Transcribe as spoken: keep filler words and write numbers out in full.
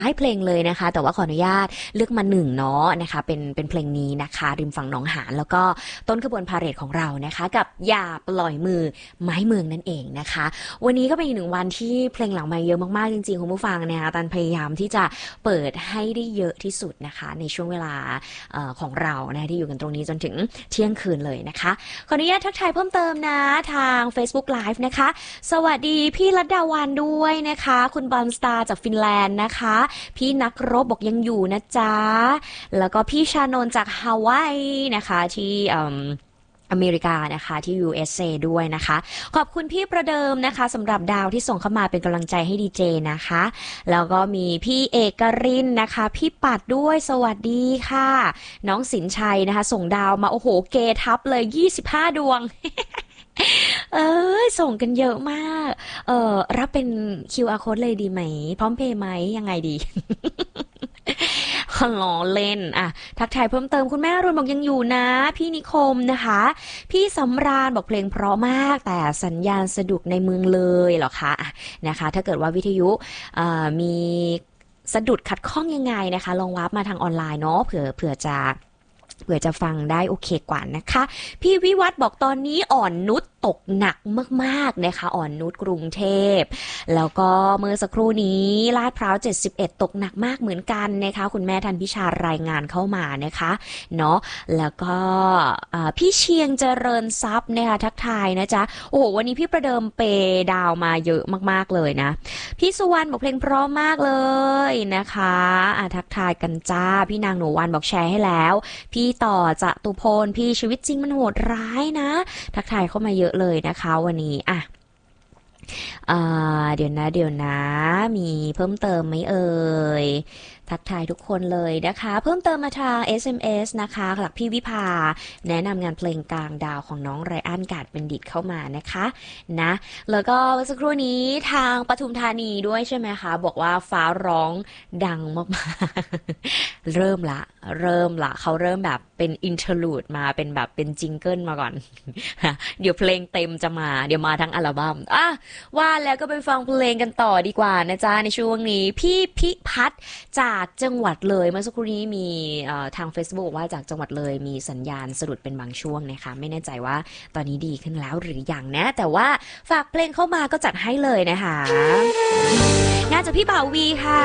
ให้เพลงเลยนะคะแต่ว่าขออนุญาตเลือกมาหนึ่งเนาะนะคะเป็นเป็นเพลงนี้นะคะริมฝั่งหนองหานแล้วก็ต้นขบวนพาเหรดของเรานะคะกับอย่าปล่อยมือไม้เมืองนั่นเองนะคะวันนี้ก็เป็นอีกหนึ่งวันที่เพลงหลังไมค์เยอะมากๆจริงๆคุณผู้ฟังนะคะตันพยายามที่จะเปิดให้ได้เยอะที่สุดนะคะในช่วงเวลาเอ่อของเรานะที่อยู่กันตรงนี้จนถึงเที่ยงคืนเลยนะคะขออนุญาตทักทายเพิ่มเติมนะทาง Facebook Live นะคะสวัสดีพี่รัตดาวันด้วยนะคะคุณบอลสตาร์จากฟินแลนด์นะคะพี่นักรบบอกยังอยู่นะจ๊ะแล้วก็พี่ชานนท์จากฮาวายนะคะที่อเมริกานะคะที่ ยู เอส เอ ด้วยนะคะขอบคุณพี่ประเดิมนะคะสำหรับดาวที่ส่งเข้ามาเป็นกำลังใจให้ดีเจนะคะแล้วก็มีพี่เอกรินนะคะพี่ปัดด้วยสวัสดีค่ะน้องสินชัยนะคะส่งดาวมาโอ้โหเกทับเลยยี่สิบห้าดวง เอ้ยส่งกันเยอะมากเออรับเป็น คิว อาร์ code เลยดีไหมพร้อมเพย์ไหมยังไงดี ล้อเล่นอ่ะทักทายเพิ่มเติมคุณแม่อรุณบอกยังอยู่นะพี่นิคมนะคะพี่สำราญบอกเพลงเพราะมากแต่สัญญาณสะดุดในเมืองเลยเหรอคะอ่ะนะคะถ้าเกิดว่าวิทยุมีสะดุดขัดข้องยังไงนะคะลองวาร์ปมาทางออนไลน์เนาะเผื่อเผื่อจะเผื่อจะฟังได้โอเคกว่านะคะพี่วิวัฒน์บอกตอนนี้อ่อนนุชตกหนักมากๆนะคะอ่อนนุชกรุงเทพแล้วก็เมื่อสักครู่นี้ลาดพร้าวเจ็ดสิบเอ็ดตกหนักมากเหมือนกันนะคะคุณแม่ทันพิชารายงานเข้ามานะคะเนาะแล้วก็พี่เชียงเจริญทรัพย์นะคะทักทายนะจ๊ะโอ้โหวันนี้พี่ประเดิมเปดาวมาเยอะมากๆเลยนะพี่สุวรรณบอกเพลงเพราะมากเลยนะคะอ่ะทักทายกันจ้าพี่นางหนูวันบอกแชร์ให้แล้วพี่ต่อจะตุพลพี่ชีวิตจริงมันโหดร้ายนะทักทายเข้ามาเยอะเลยนะคะวันนี้อ่ะเดี๋ยวนะเดี๋ยวนะมีเพิ่มเติมไหมเอ่ยทักทายทุกคนเลยนะคะเพิ่มเติมมาทาง เอส เอ็ม เอส นะคะหลักพี่วิภาแนะนำงานเพลงกลางดาวของน้องไรอันกาดเป็นดิตเข้ามานะคะนะแล้วก็เมื่อสักครู่นี้ทางปทุมธานีด้วยใช่ไหมคะบอกว่าฟ้าร้องดังมากๆเริ่มละเริ่มละเขาเริ่มแบบเป็นอินเทอร์ลูดมาเป็นแบบเป็นจิงเกิลมาก่อนเดี๋ยวเพลงเต็มจะมาเดี๋ยวมาทั้งอัลบั้มอ่ะว่าแล้วก็ไปฟังเพลงกันต่อดีกว่านะจ๊ะในช่วงนี้พี่พิพัฒน์จากจังหวัดเลยเมื่อสักครู่นี้มีทาง Facebook ว่าจากจังหวัดเลยมีสัญญาณสะดุดเป็นบางช่วงนะคะไม่แน่ใจว่าตอนนี้ดีขึ้นแล้วหรือยังนะแต่ว่าฝากเพลงเข้ามาก็จัดให้เลยนะคะน่าจะพี่บ่าววีค่ะ